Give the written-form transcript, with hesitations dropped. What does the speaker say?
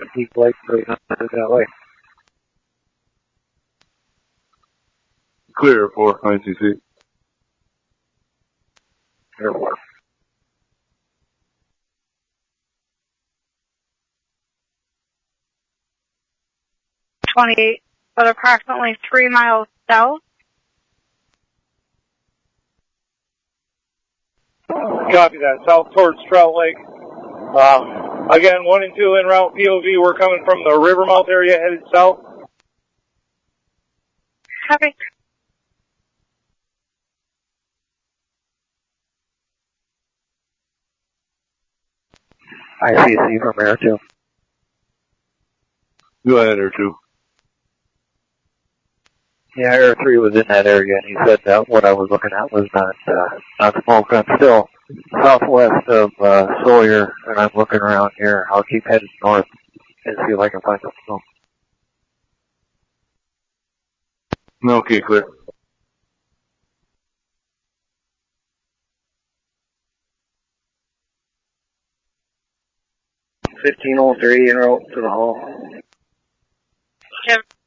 keep light right that way. Clear 4, ICC. Air 4. But approximately 3 miles south. Copy that. South towards Trout Lake. Again, 1 and 2 en route POV. We're coming from the Rivermouth area headed south. Copy. ICC from Air 2. Go ahead, Air 2. Yeah, Air 3 was in that area, and he said that what I was looking at was not smoke. I'm still southwest of Sawyer, and I'm looking around here. I'll keep heading north and see if I can find some smoke. Okay, clear. .1503 en route to the hall. Jim.